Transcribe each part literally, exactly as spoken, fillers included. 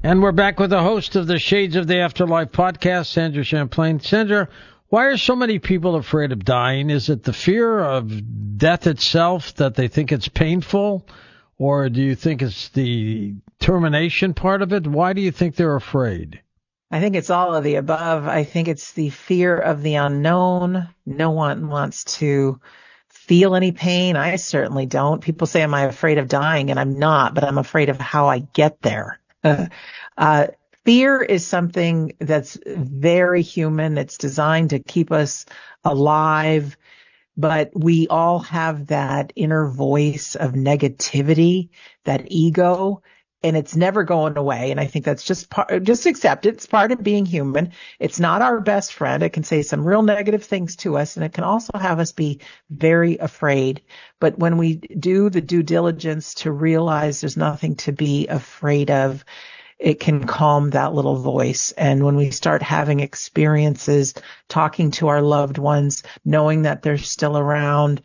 And we're back with the host of the Shades of the Afterlife podcast, Sandra Champlain. Sandra, why are so many people afraid of dying? Is it the fear of death itself, that they think it's painful? Or do you think it's the termination part of it? Why do you think they're afraid? I think it's all of the above. I think it's the fear of the unknown. No one wants to feel any pain. I certainly don't. People say, am I afraid of dying? And I'm not, but I'm afraid of how I get there. uh, fear is something that's very human. It's designed to keep us alive, but we all have that inner voice of negativity, that ego, and it's never going away. And I think that's just part, just accept it. It's part of being human. It's not our best friend. It can say some real negative things to us, and it can also have us be very afraid. But when we do the due diligence to realize there's nothing to be afraid of, it can calm that little voice. And when we start having experiences, talking to our loved ones, knowing that they're still around,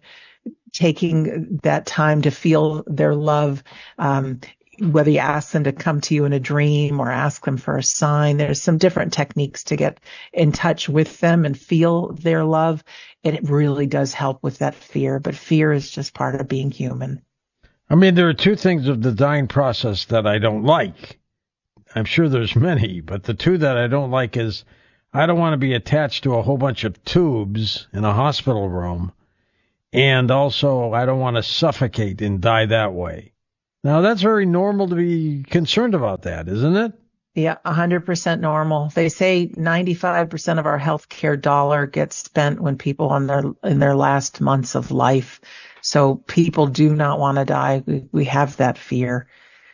taking that time to feel their love, um, whether you ask them to come to you in a dream or ask them for a sign, there's some different techniques to get in touch with them and feel their love. And it really does help with that fear. But fear is just part of being human. I mean, there are two things of the dying process that I don't like. I'm sure there's many, but the two that I don't like is I don't want to be attached to a whole bunch of tubes in a hospital room. And also, I don't want to suffocate and die that way. Now, that's very normal to be concerned about that, isn't it? Yeah, one hundred percent normal. They say ninety-five percent of our healthcare dollar gets spent when people on their in their last months of life. So people do not want to die. We, we have that fear.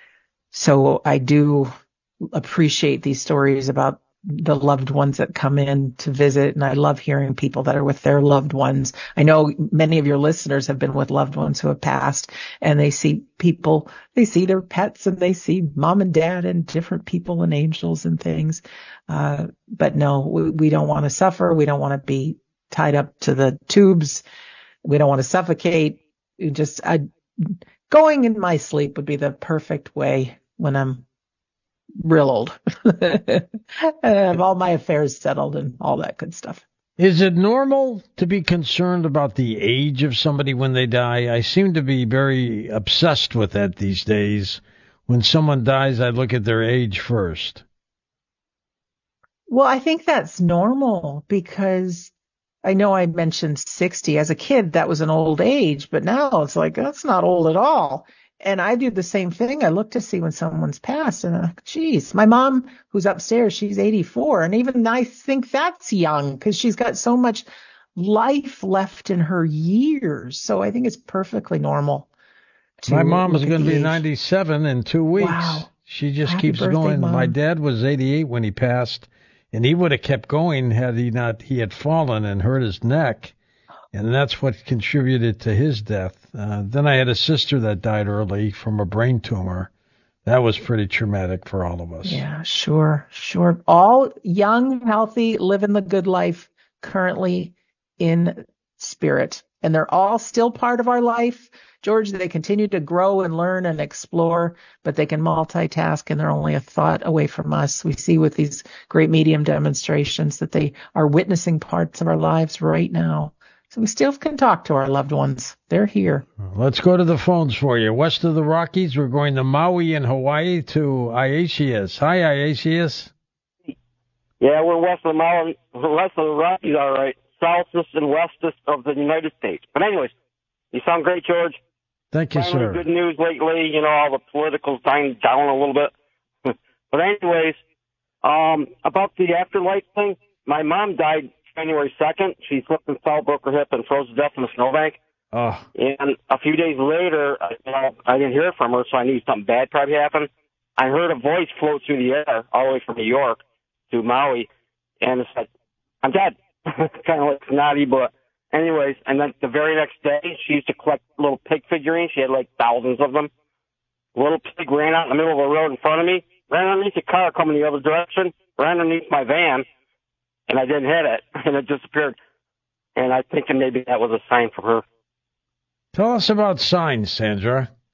So I do appreciate these stories about the loved ones that come in to visit. And I love hearing people that are with their loved ones. I know many of your listeners have been with loved ones who have passed, and they see people, they see their pets, and they see mom and dad and different people and angels and things. Uh, but no, we, we don't want to suffer. We don't want to be tied up to the tubes. We don't want to suffocate. We just, I, going in my sleep would be the perfect way when I'm real old. I have all my affairs settled and all that good stuff. Is it normal to be concerned about the age of somebody when they die? I seem to be very obsessed with that these days. When someone dies, I look at their age first. Well, I think that's normal because I know I mentioned sixty. As a kid, that was an old age, but now it's like, that's not old at all. And I do the same thing. I look to see when someone's passed, and uh, geez, my mom, who's upstairs, she's eighty-four, and even I think that's young because she's got so much life left in her years. So I think it's perfectly normal. My mom is going to be ninety-seven in two weeks. Wow. She just Happy keeps birthday, going. Mom. My dad was eighty-eight when he passed, and he would have kept going had he not, he had fallen and hurt his neck. And that's what contributed to his death. Uh, then I had a sister that died early from a brain tumor. That was pretty traumatic for all of us. Yeah, sure, sure. All young, healthy, living the good life currently in spirit. And they're all still part of our life. George, they continue to grow and learn and explore, but they can multitask, and they're only a thought away from us. We see with these great medium demonstrations that they are witnessing parts of our lives right now. So we still can talk to our loved ones. They're here. Let's go to the phones for you. West of the Rockies, we're going to Maui in Hawaii to Iasius. Hi, Iasius. Yeah, we're west of the Maui, west of the Rockies, all right. Southest and westest of the United States. But anyways, you sound great, George. Thank you, Finally, sir. good news lately. You know, all the political's dying down a little bit. But anyways, um, about the afterlife thing, my mom died January second. She slipped and fell, broke her hip, and froze to death in a snowbank. Oh. And a few days later, I, you know, I didn't hear from her, so I knew something bad probably happened. I heard a voice float through the air all the way from New York to Maui, and it said, I'm dead. Kind of like snotty, but anyways. And then the very next day, she used to collect little pig figurines. She had like thousands of them. A little pig ran out in the middle of the road in front of me, ran underneath a car coming the other direction, ran underneath my van, and I didn't hit it, and it disappeared. And I'm thinking maybe that was a sign from her. Tell us about signs, Sandra.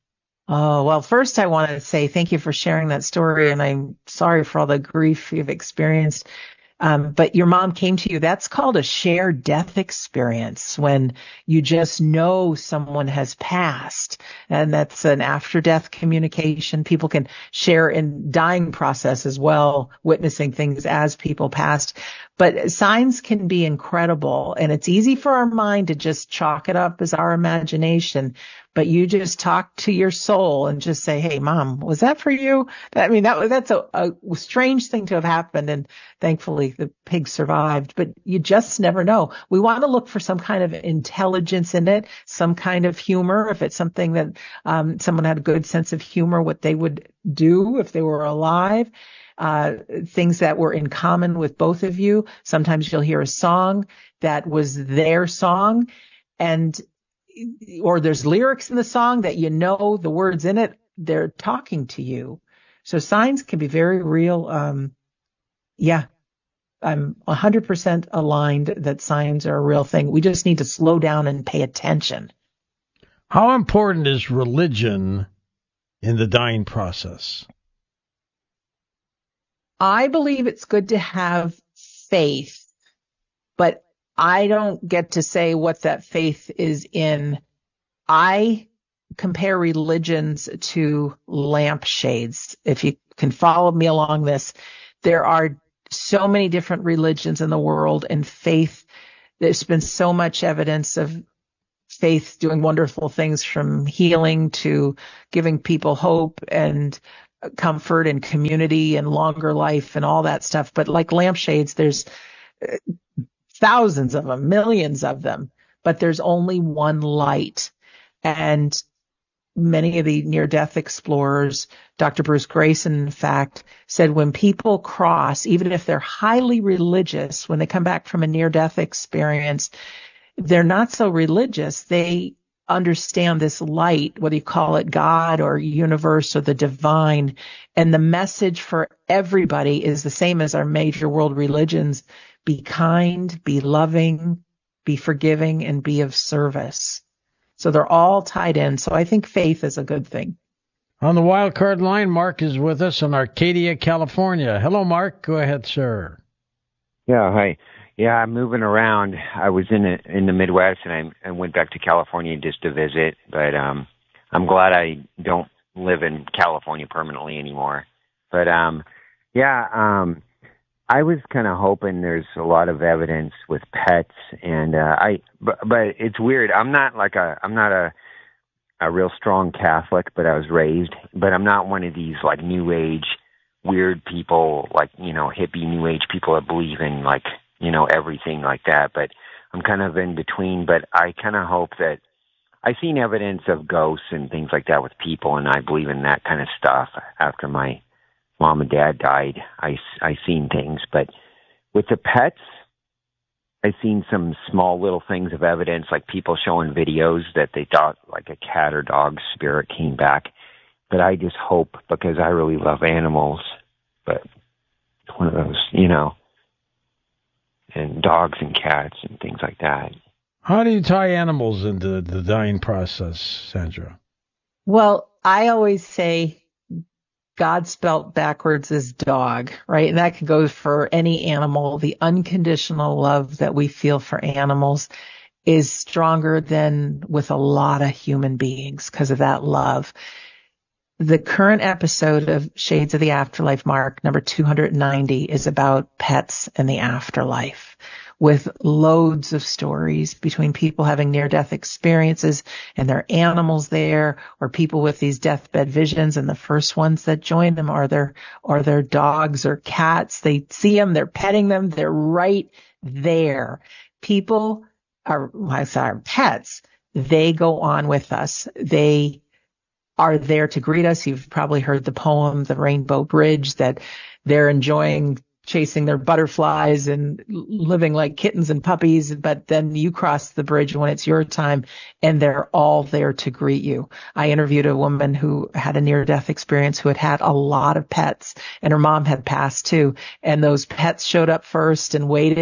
Oh, well, first I want to say thank you for sharing that story, and I'm sorry for all the grief you've experienced. Um, but your mom came to you. That's called a shared death experience, when you just know someone has passed. And that's an after death communication. People can share in dying process as well, witnessing things as people passed. But signs can be incredible, and it's easy for our mind to just chalk it up as our imagination. But you just talk to your soul and just say, "Hey, Mom, was that for you?" I mean, that that's a, a strange thing to have happened, and thankfully the pig survived. But you just never know. We want to look for some kind of intelligence in it, some kind of humor. If it's something that um, someone had a good sense of humor, what they would do if they were alive. Uh, things that were in common with both of you. Sometimes you'll hear a song that was their song, and or there's lyrics in the song that you know the words in it, they're talking to you. So signs can be very real. Um, yeah, I'm one hundred percent aligned that signs are a real thing. We just need to slow down and pay attention. How important is religion in the dying process? I believe it's good to have faith, but I don't get to say what that faith is in. I compare religions to lampshades. If you can follow me along this, there are so many different religions in the world, and faith, there's been so much evidence of faith doing wonderful things, from healing to giving people hope and comfort and community and longer life and all that stuff. But like lampshades, there's thousands of them, millions of them, but there's only one light. And many of the near-death explorers, Doctor Bruce Grayson, in fact, said when people cross, even if they're highly religious, when they come back from a near-death experience, they're not so religious. They understand this light, whether you call it God or universe or the divine. And the message for everybody is the same as our major world religions. Be kind, be loving, be forgiving, and be of service. So they're all tied in. So I think faith is a good thing. On the wild card line, Mark is with us in Arcadia, California. Hello, Mark. Go ahead, sir. Yeah, hi. Yeah, I'm moving around. I was in the, in the Midwest, and I, I went back to California just to visit. But um, I'm glad I don't live in California permanently anymore. But um, yeah, um, I was kind of hoping there's a lot of evidence with pets, and uh, I. But, but it's weird. I'm not like a. I'm not a. a real strong Catholic, but I was raised. But I'm not one of these like New Age weird people, like you know hippie New Age people that believe in like. you know, everything like that, but I'm kind of in between, but I kind of hope that I've seen evidence of ghosts and things like that with people, and I believe in that kind of stuff. After my mom and dad died, I, I seen things, but with the pets, I've seen some small little things of evidence, like people showing videos that they thought like a cat or dog spirit came back, but I just hope, because I really love animals, but one of those, you know, and dogs and cats and things like that. How do you tie animals into the dying process, Sandra? Well, I always say God spelt backwards is dog, right? And that can go for any animal. The unconditional love that we feel for animals is stronger than with a lot of human beings because of that love. The current episode of Shades of the Afterlife, Mark, number two hundred ninety, is about pets and the afterlife, with loads of stories between people having near-death experiences and their animals there, or people with these deathbed visions, and the first ones that join them are their, are their dogs or cats. They see them, they're petting them, they're right there. People are, well, sorry, pets, they go on with us. They are there to greet us. You've probably heard the poem, The Rainbow Bridge, that they're enjoying chasing their butterflies and living like kittens and puppies, but then you cross the bridge when it's your time, and they're all there to greet you. I interviewed a woman who had a near-death experience who had had a lot of pets, and her mom had passed too, and those pets showed up first and waited,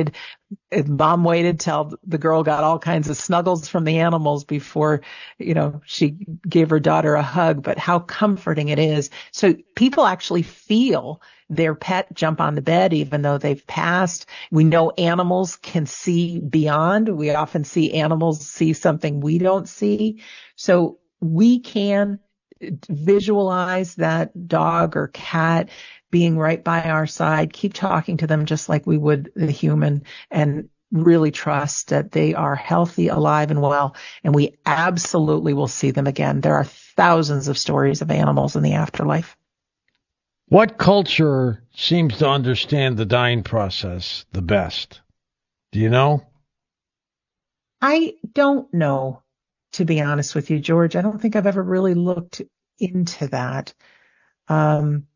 Mom waited till the girl got all kinds of snuggles from the animals before, you know, she gave her daughter a hug, but how comforting it is. So people actually feel their pet jump on the bed, even though they've passed. We know animals can see beyond. We often see animals see something we don't see. So we can visualize that dog or cat being right by our side, keep talking to them just like we would the human, and really trust that they are healthy, alive, and well. And we absolutely will see them again. There are thousands of stories of animals in the afterlife. What culture seems to understand the dying process the best? Do you know? I don't know, to be honest with you, George. I don't think I've ever really looked into that. Um,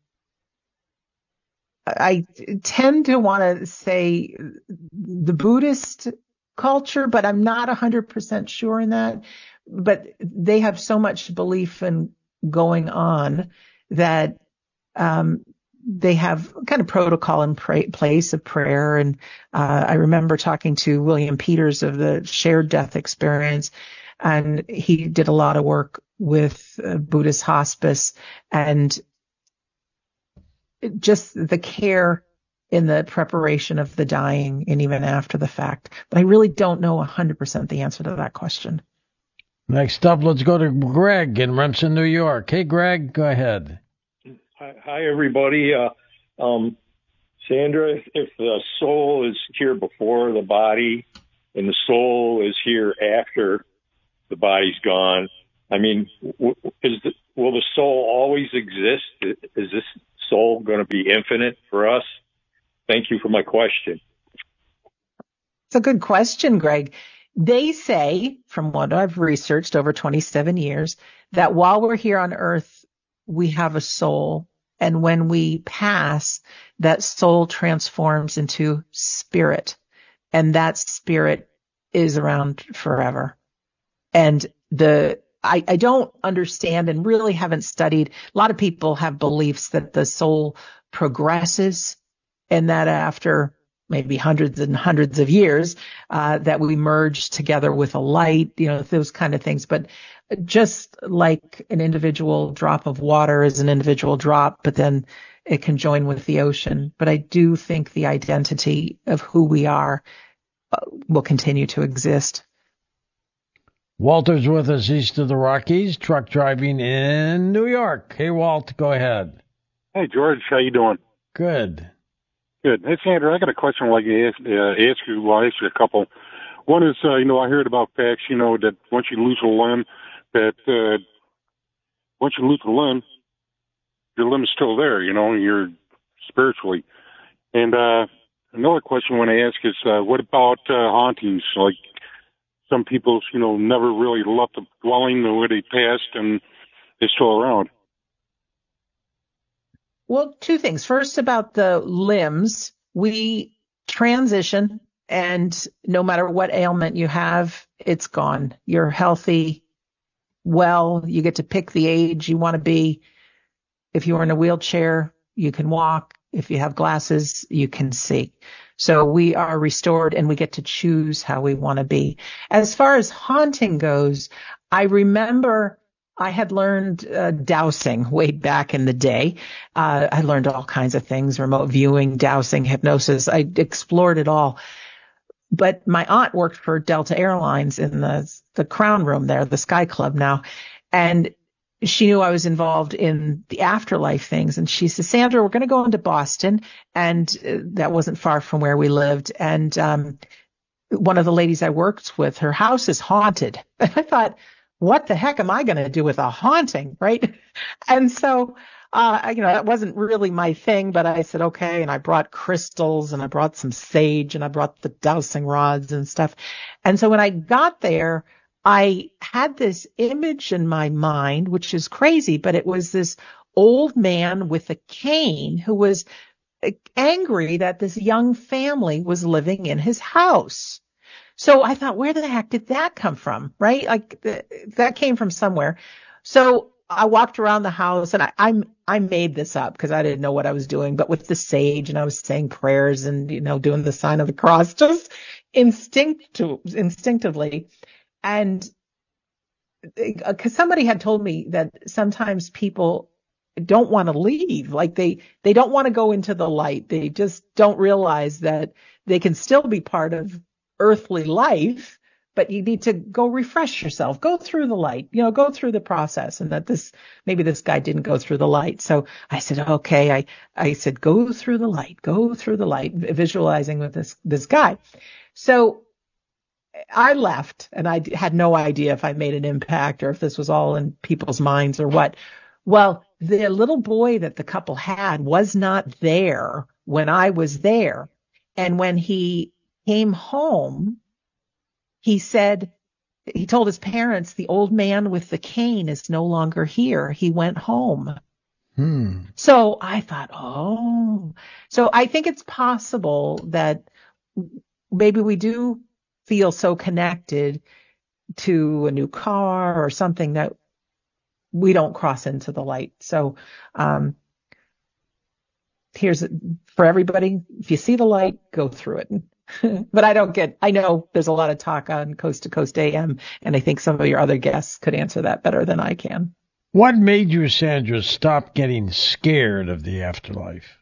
I tend to want to say the Buddhist culture, but I'm not one hundred percent sure in that. But they have so much belief in going on that um, they have kind of protocol in pra- place of prayer. And uh, I remember talking to William Peters of the Shared Death Experience, and he did a lot of work with uh, Buddhist hospice and just the care in the preparation of the dying and even after the fact. But I really don't know one hundred percent the answer to that question. Next up, let's go to Greg in Remsen, New York. Hey, Greg, go ahead. Hi, hi everybody. Uh, um, Sandra, if, if the soul is here before the body and the soul is here after the body's gone, I mean, w- is the, will the soul always exist? Is this soul going to be infinite for us? Thank you for my question. It's a good question, Greg. They say, from what I've researched over twenty-seven years, that while we're here on Earth, we have a soul. And when we pass, that soul transforms into spirit. And that spirit is around forever. And the I, I don't understand and really haven't studied. A lot of people have beliefs that the soul progresses and that after maybe hundreds and hundreds of years, uh, that we merge together with a light, you know, those kind of things. But just like an individual drop of water is an individual drop, but then it can join with the ocean. But I do think the identity of who we are uh, will continue to exist. Walter's with us east of the Rockies, truck driving in New York. Hey, Walt, go ahead. Hey, George, how you doing? Good. Good. Hey, Sandra, I got a question I'd like to ask, uh, ask you. Well, I'll ask you a couple. One is, uh, you know, I heard about facts, you know, that once you lose a limb, that uh, once you lose a limb, your limb is still there, you know, you're spiritually. And uh, another question I want to ask is, uh, what about uh, hauntings? Like some people, you know, never really left the dwelling where they passed and they're still around. Well, two things. First, about the limbs, we transition, and no matter what ailment you have, it's gone. You're healthy, well, you get to pick the age you want to be. If you're in a wheelchair, you can walk. If you have glasses, you can see. So we are restored and we get to choose how we want to be. As far as haunting goes, I remember I had learned uh, dowsing way back in the day. Uh, I learned all kinds of things, remote viewing, dowsing, hypnosis. I explored it all. But my aunt worked for Delta Airlines in the, the Crown Room there, the Sky Club now. And she knew I was involved in the afterlife things. And she said, Sandra, we're going to go into Boston. And uh, that wasn't far from where we lived. And um, one of the ladies I worked with, her house is haunted. I thought, what the heck am I going to do with a haunting, right? And so, uh, you know, that wasn't really my thing, but I said, okay. And I brought crystals and I brought some sage and I brought the dowsing rods and stuff. And so when I got there, I had this image in my mind, which is crazy, but it was this old man with a cane who was angry that this young family was living in his house. So I thought, where the heck did that come from? Right? Like th- that came from somewhere. So I walked around the house and I, I, I made this up because I didn't know what I was doing, but with the sage and I was saying prayers and, you know, doing the sign of the cross, just instinct instinctively. And because somebody had told me that sometimes people don't want to leave, like they, they don't want to go into the light. They just don't realize that they can still be part of earthly life, but you need to go refresh yourself, go through the light, you know, go through the process. And that this, maybe this guy didn't go through the light. So I said, okay, I, I said, go through the light, go through the light, visualizing with this, this guy. So I left and I had no idea if I made an impact or if this was all in people's minds or what. Well, the little boy that the couple had was not there when I was there. And when he came home, he said, he told his parents, the old man with the cane is no longer here. He went home. Hmm. So I thought, oh, so I think it's possible that maybe we do feel so connected to a new car or something that we don't cross into the light. So, um, here's for everybody. If you see the light, go through it. But I don't get, I know there's a lot of talk on Coast to Coast A M, and I think some of your other guests could answer that better than I can. What made you, Sandra, stop getting scared of the afterlife?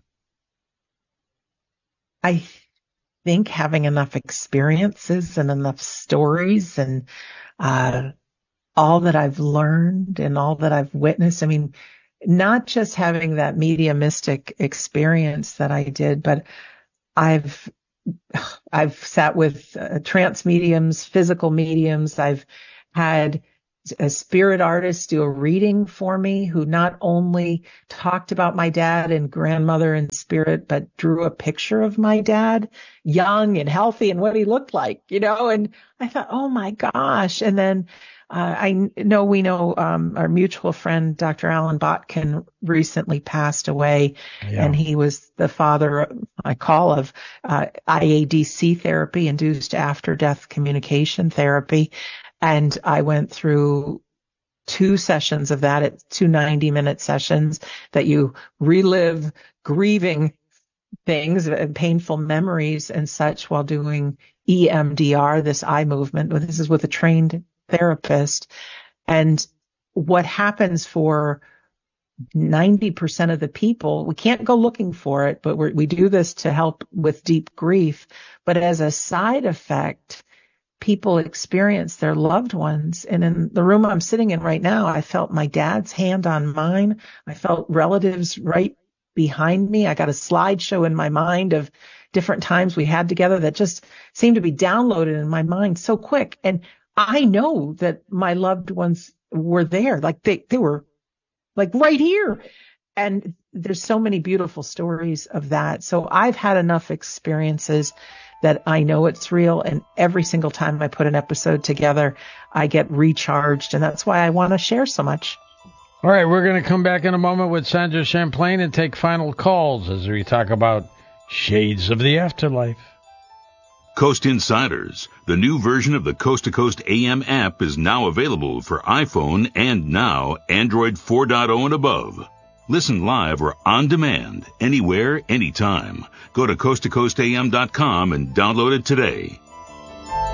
I think having enough experiences and enough stories and uh, all that I've learned and all that I've witnessed. I mean, not just having that mediumistic experience that I did, but I've I've sat with uh, trance mediums, physical mediums. I've had a spirit artist do a reading for me who not only talked about my dad and grandmother in spirit, but drew a picture of my dad, young and healthy, and what he looked like, you know, and I thought, oh my gosh. And then uh, I know we know um, our mutual friend, Doctor Alan Botkin, recently passed away, yeah. And he was the father, I call, of uh, I A D C therapy, induced after-death communication therapy. And I went through two sessions of that. It's two ninety-minute sessions that you relive grieving things and painful memories and such while doing E M D R, this eye movement. This is with a trained therapist. And what happens for ninety percent of the people, we can't go looking for it, but we're, we do this to help with deep grief. But as a side effect, people experience their loved ones. And in the room I'm sitting in right now, I felt my dad's hand on mine. I felt relatives right behind me. I got a slideshow in my mind of different times we had together that just seemed to be downloaded in my mind so quick. And I know that my loved ones were there. Like they, they were like right here. And there's so many beautiful stories of that. So I've had enough experiences that I know it's real. And every single time I put an episode together, I get recharged. And that's why I want to share so much. All right. We're going to come back in a moment with Sandra Champlain and take final calls as we talk about shades of the afterlife. Coast Insiders, the new version of the Coast to Coast A M app, is now available for iPhone and now Android four point oh and above. Listen live or on demand, anywhere, anytime. Go to coast to coast a m dot com and download it today.